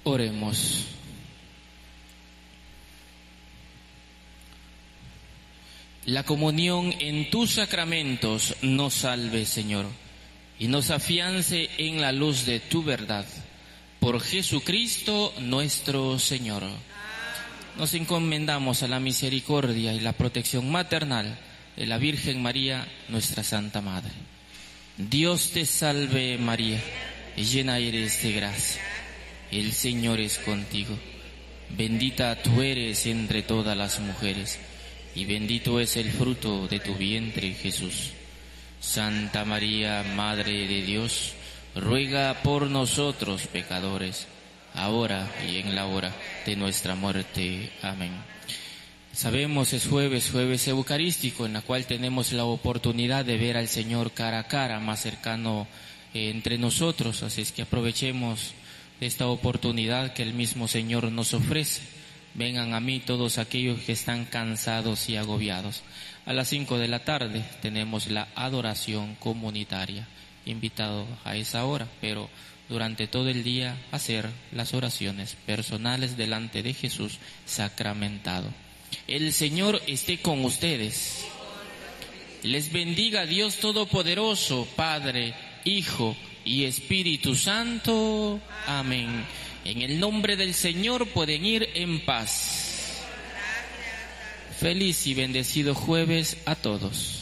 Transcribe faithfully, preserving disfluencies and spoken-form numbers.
Oremos. La comunión en tus sacramentos nos salve, Señor, y nos afiance en la luz de tu verdad. Por Jesucristo nuestro Señor. Nos encomendamos a la misericordia y la protección maternal de la Virgen María, nuestra Santa Madre. Dios te salve, María, llena eres de gracia. El Señor es contigo. Bendita tú eres entre todas las mujeres, y bendito es el fruto de tu vientre, Jesús. Santa María, Madre de Dios, ruega por nosotros pecadores, ahora y en la hora de nuestra muerte. Amén. Sabemos, es jueves, jueves eucarístico, en la cual tenemos la oportunidad de ver al Señor cara a cara, más cercano eh, entre nosotros, así es que aprovechemos de esta oportunidad que el mismo Señor nos ofrece. Vengan a mí todos aquellos que están cansados y agobiados. A las cinco de la tarde tenemos la adoración comunitaria. Invitado a esa hora, pero durante todo el día hacer las oraciones personales delante de Jesús sacramentado. El Señor esté con ustedes. Les bendiga Dios Todopoderoso, Padre, Hijo y Espíritu Santo. Amén. En el nombre del Señor pueden ir en paz. Feliz y bendecido jueves a todos.